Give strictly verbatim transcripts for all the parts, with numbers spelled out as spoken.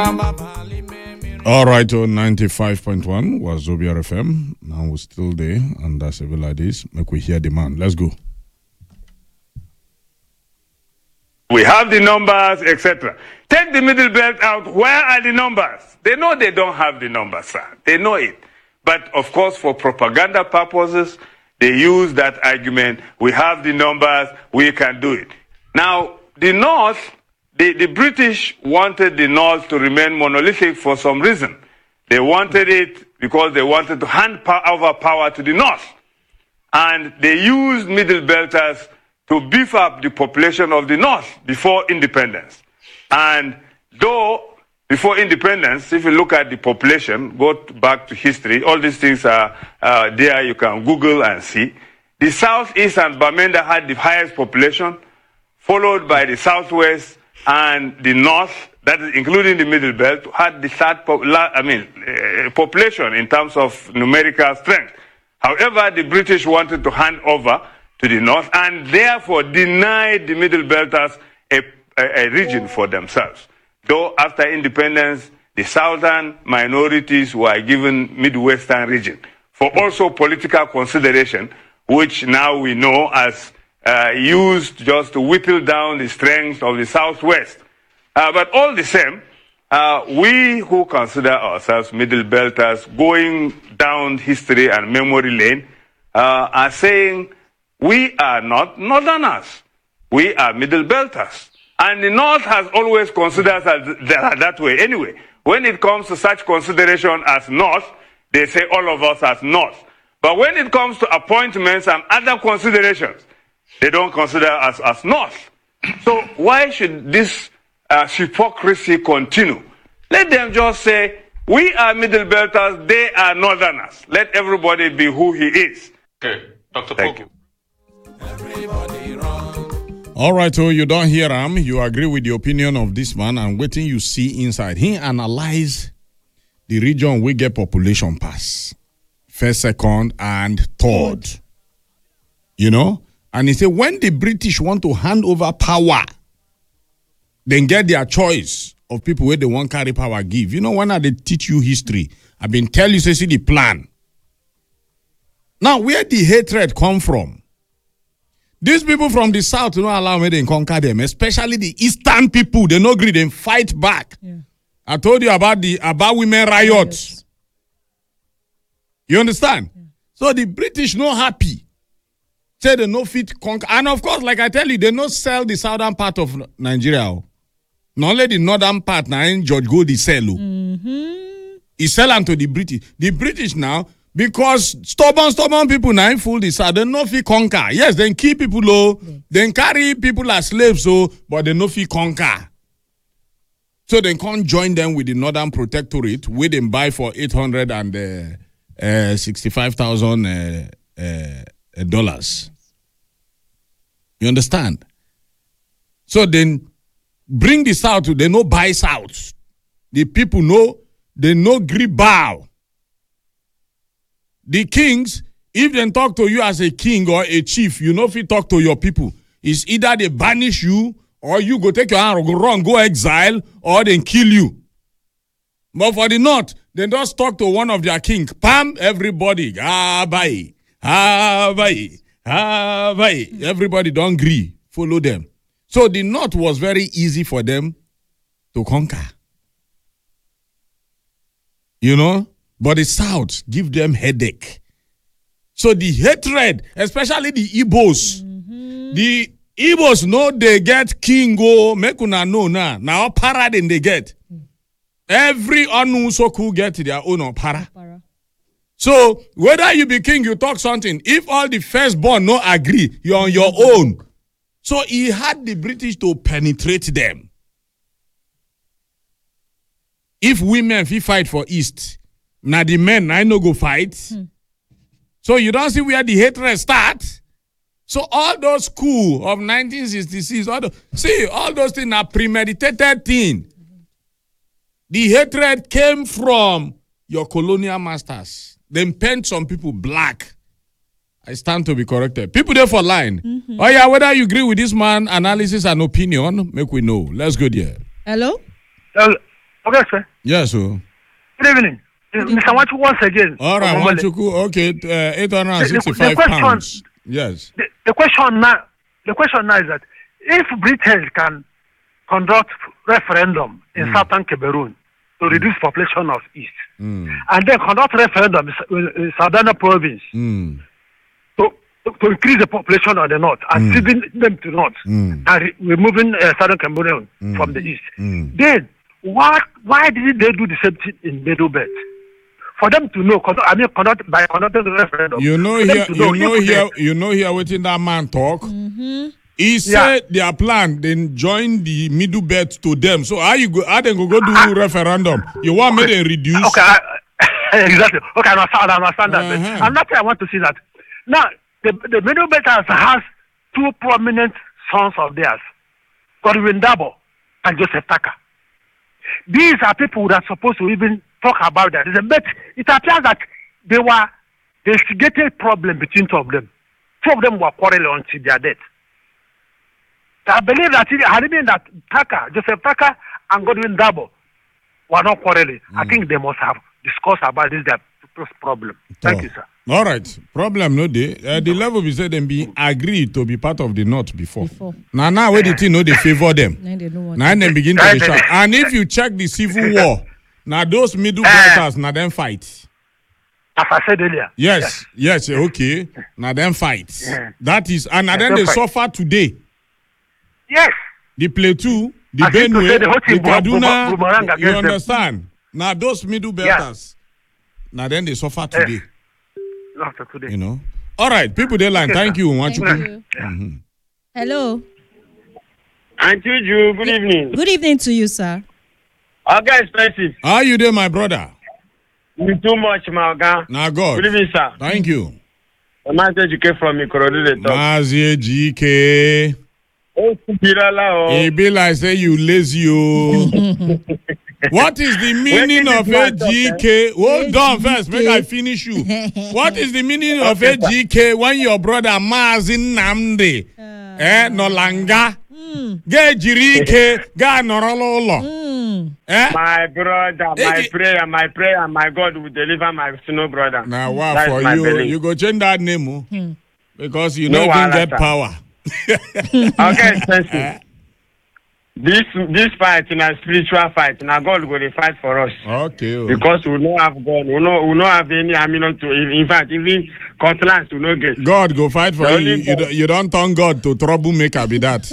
All right, on ninety-five point one was Zobia F M. Now we're still there, and that's a bit like this. Make we hear the man. Let's go. We have the numbers, et cetera. Take the middle belt out. Where are the numbers? They know they don't have the numbers, sir. They know it. But, of course, for propaganda purposes, they use that argument. We have the numbers. We can do it. Now, the North, the, the British wanted the North to remain monolithic for some reason. They wanted it because they wanted to hand power, over power to the North. And they used middle belters to beef up the population of the North before independence. And though before independence, if you look at the population, go back to history, all these things are uh, there, you can Google and see. The Southeast and Bamenda had the highest population, followed by the Southwest and the North, that is including the Middle Belt, had the third po- I mean, uh, population in terms of numerical strength. However, the British wanted to hand over to the North and therefore denied the Middle Belters a, a, a region for themselves. Though after independence, the southern minorities were given Midwestern region for also political consideration, which now we know as uh, used just to whittle down the strength of the Southwest. Uh, but all the same, uh, we who consider ourselves Middle Belters going down history and memory lane uh, are saying we are not Northerners. We are Middle Belters. And the North has always considered us that, that way anyway. When it comes to such consideration as North, they say all of us as North. But when it comes to appointments and other considerations, they don't consider us as North. So why should this uh, hypocrisy continue? Let them just say, we are Middle Belters, they are Northerners. Let everybody be who he is. Okay, Doctor Thank Poku. you. Everybody wrong. All right, so you don't hear him. You agree with the opinion of this man, and waiting you see inside. He analyze the region we get population pass. First, second, and third. You know? And he said, when the British want to hand over power, then get their choice of people where they want carry power give. You know, when I they teach you history, I've been tell you, say, see the plan. Now, where the hatred come from? These people from the south don't allow me to conquer them, especially the eastern people. They no agree, they fight back. Yeah. I told you about the about women riots. Yes. You understand? Yeah. So the British no happy. Say they no fit conquer. And of course, like I tell you, they no sell the southern part of Nigeria. Not only the northern part, now George Goldie sell. Mm-hmm. He sell them to the British. The British now, because stubborn, stubborn people now fool the south, they no fit conquer. Yes, they keep people low, yes. They carry people as slaves, so but they no fit conquer. So they can't join them with the Northern Protectorate, where they buy for eight hundred and sixty-five thousand uh, uh, dollars. You understand? So then bring the south, they no buy south. The people know they no gree bow. The kings, if they talk to you as a king or a chief, you know if you talk to your people, it's either they banish you or you go take your hand, go run, go exile, or they kill you. But for the north, they just talk to one of their king. Pam, everybody. Ah, bye. Ah, bye. Ah, bye. Everybody don't agree. Follow them. So the north was very easy for them to conquer. You know? But the south give them headache. So the hatred, especially the Igbos, mm-hmm. the Igbos know they get king go, make una know now. Now para they get. Mm. Every Anusoku get their own opara. Para. So whether you be king, you talk something. If all the firstborn no agree, you're on your own. So he had the British to penetrate them. If women fi fight for East, now the men I no go fight. Hmm. So you don't see where the hatred starts. So all those coup of nineteen sixty-six, all those, see, all those things are premeditated thing. Mm-hmm. The hatred came from your colonial masters. They paint some people black. I stand to be corrected. People there for line. Mm-hmm. Oh yeah, whether you agree with this man analysis and opinion, make we know. Let's go there. Hello? Hello, Okay, sir. Yes, sir. Good evening. Mister Wachu once again. All right, from Omole. Wachuku. Okay, uh, eight hundred The- the- the sixty-five question- pounds. Yes. The, the question now, the question now is that if Britain can conduct referendum in Mm. southern Cameroon to reduce population of East, Mm. and then conduct referendum in, in Southern province Mm. to, to, to increase the population of the north and Mm. feeding them to north Mm. and re- removing uh, southern Cameroon Mm. from the east, Mm. then what? Why didn't they do the same thing in Middle Belt? For them to know, conduct, I mean, conduct by conducting the referendum. You know for them here, to you know if here, they- you know here. Waiting that man talk. Mm-hmm. He Yeah. said their plan then join the middle belt to them. So how you go? How they go go do Ah. referendum? You want me to reduce? Okay, I, exactly. Okay, I understand, I understand that. Uh-huh. But another thing I want to see that now the the Middle Belt has two prominent sons of theirs, Godwin Dabo and Joseph Taka. These are people that are supposed to even talk about that. But it appears that they were they instigated problem between two of them. Two of them were quarreling until their death. I believe that it had it been that Taka, Joseph Taka and Godwin Dabo were not quarreling. I think they must have discussed about this their problem. Thank Oh. you, sir. All right. Problem no dey. Uh, the level we said them be agreed to be part of the North before. Before. Now now where the thing know they favor them. Now they know what. Now them begin to be shout. And if you check the civil war, now those middle belters now them fight. As I said earlier. Yes, yes, okay. Now them fight. Yeah. That is, and now Yeah, then they they fight. suffer today. Yes. The Plateau, the As if to Benue, say the whole the thing bo- bo- Kaduna. boomerang You against them. understand? Now those middle Yeah. belters, now then they suffer today. Not today. You know. All right, people they line. Okay, Thank sir. you, Thank Wanchuku. you. Hello. Auntie Ju, good evening. Good evening to you, sir. Oga expensive. How you there, my brother? You too much, my Oga. Now God. Good evening, sir. Thank you. The master you came from Ikorodu dey talk. Mazie G K. Oh, Birala, oh. It be like say you lazy oh. What is the meaning Where of did A this man G talk, K? Hold on first, make A G K. I finish you. What is the meaning of A G K when your brother Mazin Namde eh no langa ge jiri ike ga nọrọla ụlọ Mm. eh My brother, my Hey, prayer, my prayer, my God will deliver my snow brother. na wa That is for my you belief. you go change that name oh, because you No no even wahala, get sir. power. Okay, expensive. This this fight na spiritual fight. Na God go dey fight for us. Okay oh. Because we no have God, we no we no have any amino to. In fact, even cutlass we no get. God go fight for The you. only You, you, God- don't- you don't turn God to troublemaker be that.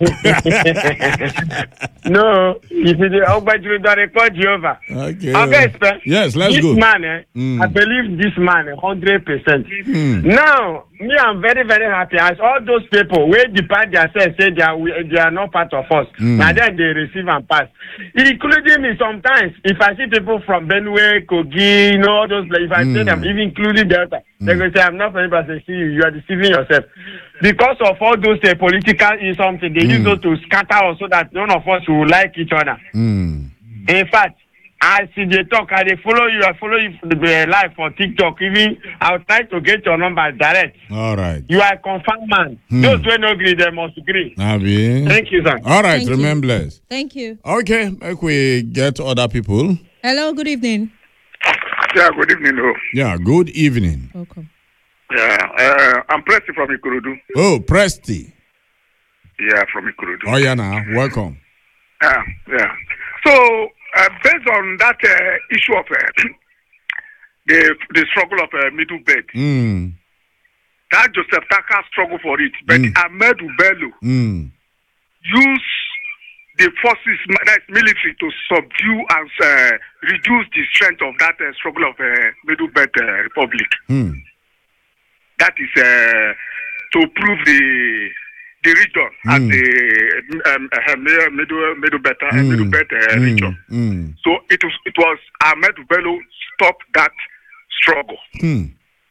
No, if you dey Ogbajuru don record Jehovah. Okay. Okay, sir. Yes, let's this go. man, eh, Mm. I believe this man, a hundred percent. Mm. Now, me, I'm very, very happy as all those people where depart themselves say they are we- they are not part of us. Mm. Now then they receive and pass, including me. Sometimes, if I see people from Benue, Kogi, you know, all those places, if I see Mm. them, even including Delta, they go say, "I'm not from anybody." Say, "See you, you are deceiving yourself." Because of all those uh, political is something, they use Mm. those to scatter us so that none of us will like each other. Mm. In fact, as they talk, I they follow you, I follow you for the uh, live for TikTok. Even I'll try to get your number direct. All right. You are a confirmed man. Hmm. Those who don't agree, they must agree. Abi. Thank you, sir. All right, Thank remain you. blessed. Thank you. Okay, make we get other people. Hello. Good evening. Yeah, good evening. Oh. Yeah, good evening. Welcome. Yeah, uh, I'm Presti from Ikorodu. Oh, Presti. Yeah, from Ikorodu. Oh, yeah, now, welcome. Yeah, yeah. So, uh, based on that uh, issue of uh, the the struggle of uh, Middle Belt, Mm. that Joseph Taka struggle for it, but Mm. Ahmed Bello Mm. use the forces, that is military, to subdue and uh, reduce the strength of that uh, struggle of uh, Middle Belt uh, Republic. Mm. That is uh, to prove the the region as Mm. the um, uh, middle middle middle belt uh, Mm. middle belt uh, Mm. region. Mm. So it was it was Ahmed Bello stopped that struggle. Mm.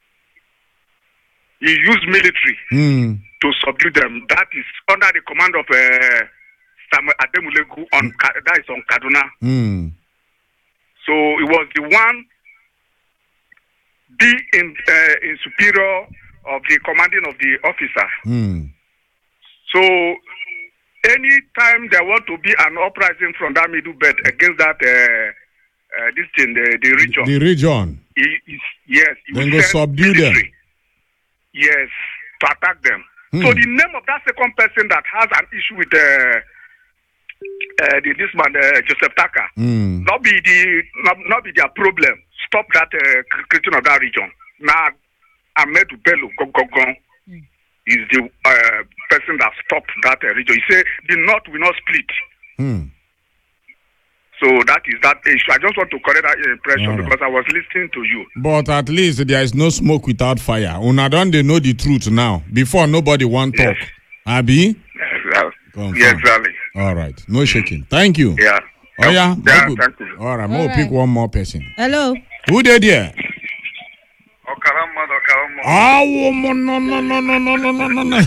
He used military Mm. to subdue them. That is under the command of uh, Samuel Ademulegu on Ka- that is on Kaduna. Mm. So it was the one be in uh, in superior of the commanding of the officer. Mm. So any time there want to be an uprising from that middle belt against that uh, uh, this thing, the, the region. The region. He, he, yes. He Then will go send subdue them. military. Yes, to attack them. Hmm. So the name of that second person that has an issue with uh, uh, the, this man, uh, Joseph Taka, Hmm. not be the not, not be their problem. Stop that uh, creation of that region. Now, Ahmed Bello Gogong is the uh, person that stopped that uh, region. He said the North will not split. Hmm. So that is that issue. I just want to correct that impression All right. because I was listening to you. But at least there is no smoke without fire. Una don't they know the truth now. Before nobody want talk. Yes. Abi? Yes, uh, Confirm. yes, exactly. All right. No shaking. Thank you. Yeah. Oh yeah. Yeah, Good. thank you. All right. All We'll right. pick one more person. Hello. Who did there? Okarama, Okarama. Oh no no no no no no no no no.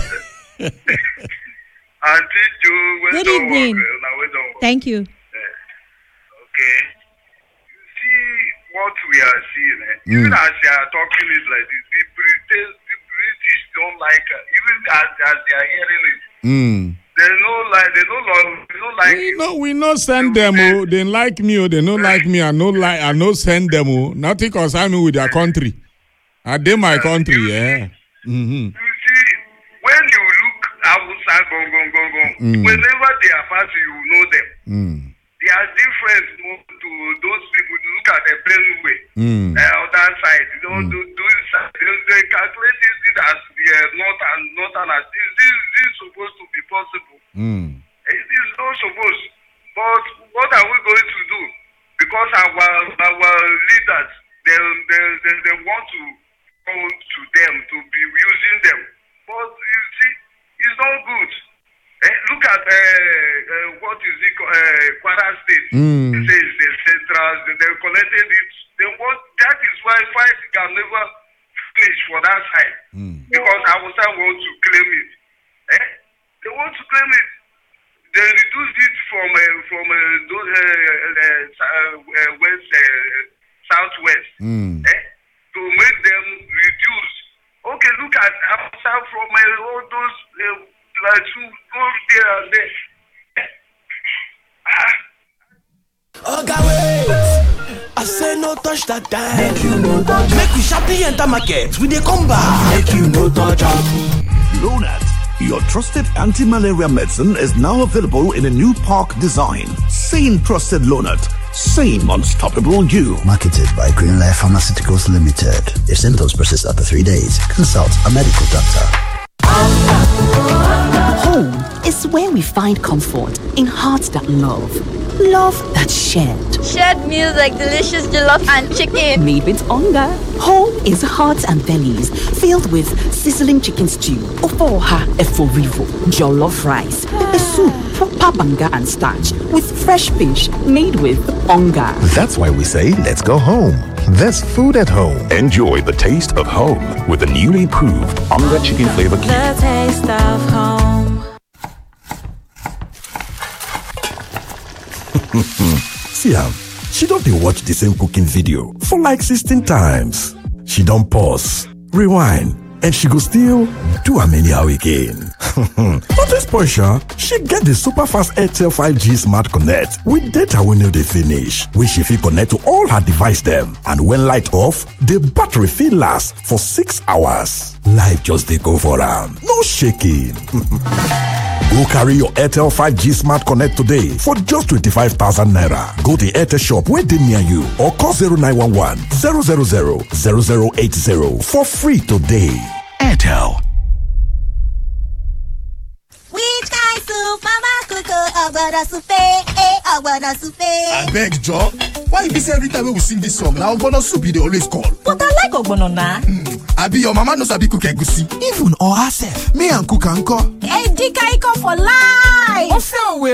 Auntie Joe, we Good don't evening. work, uh, now we don't work. Thank you. Okay. You see what we are seeing. Eh? Mm. Even as they are talking it like this, the British, the British don't like it. Even as, as they are hearing it, Hmm. they don't like. They don't like. They don't like. We it. no, we no send them. Oh, they like me. Oh, they no like me. I no like. I no send them. Oh, nothing concern me with their country. I did my country. Yeah. Mm-hmm. You see, when you look outside, gong, gong, gong, gong, Mm. whenever they are passing, you know them. Mm. They are different to, to those people. You look at the plain way. Mm. Uh, other side, they don't do, do it, they, they calculate it as the uh, north and northern. As this, this, this is supposed to be possible. Mm. It is not supposed. But what are we going to do? Because our our leaders, they they, they, they want to go to them to be using them. But you see, it's not good. Eh, look at uh, uh, what is it? Uh, Kwara State. Mm. It says the central. They, they collected it. They want. That is why fight can never finish for that side. Mm. Because Hausa want to claim it. Eh? They want to claim it. They reduced it from uh, from uh, those uh, uh, uh, west uh, southwest. Mm. Eh? To make them reduce. Okay, look at Hausa from uh, all those uh, like who go there and there. Eh? Ah. Oga wait, I say no touch that time. Make you no touch. Make we sharply enter market. We dey come back. Make you no touch. Lonat, your trusted anti-malaria medicine, is now available in a new park design. Same trusted Lonat, same unstoppable you. Marketed by Greenlife Pharmaceuticals Limited. If symptoms persist after three days, consult a medical doctor. Home is where we find comfort in hearts that love. Love that's shared. Shared meals like delicious jollof and chicken. Made with hunger. Home is hearts and bellies filled with sizzling chicken stew, ofoha eforivo, jollof rice, pepper soup, proper banga and starch with fresh fish made with hunger. That's why we say let's go home. There's food at home. Enjoy the taste of home with the newly improved Onga Chicken Flavor Cube. The taste of home. See am, she don dey watch the same cooking video for like sixteen times. She don pause, rewind, and she go still do am anyhow again. Not this portion, she get the super fast Airtel five G Smart Connect with data wey no dey finish, wey she fit connect to all her device dem. And when light off, the battery fit last for six hours. Life just dey go for am, no shaking. Go carry your Airtel five G Smart Connect today for just twenty-five thousand naira. Go to Airtel shop where they near you or call zero nine one one, zero zero zero, zero zero eight zero for free today. Airtel. Which kind soup, Mama Coco? Ogbonna soup, eh? Ogbonna soup, eh? Abeg, Joe. Why you be say every time we sing this song, now Ogbonna soup you dey always call? But I like Ogbonna na. Mm. Abi your mama no sabi cook egusi. Even or herself, me and cook anko. Edika Iko for life. Ofe owe